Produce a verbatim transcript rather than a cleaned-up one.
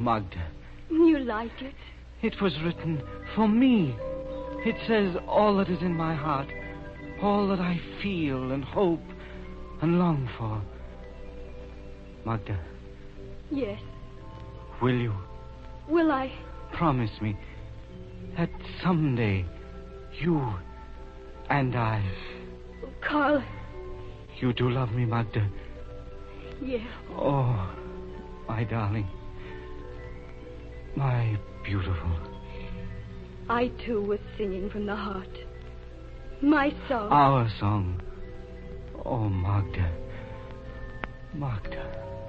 Magda. You like it? It was written for me. It says all that is in my heart. All that I feel and hope and long for. Magda. Yes. Will you? Will I? Promise me that someday you and I... Carl. You do love me, Magda? Yes. Oh, my darling. My beautiful. I, too, was singing from the heart. My song. Our song. Oh, Magda. Magda.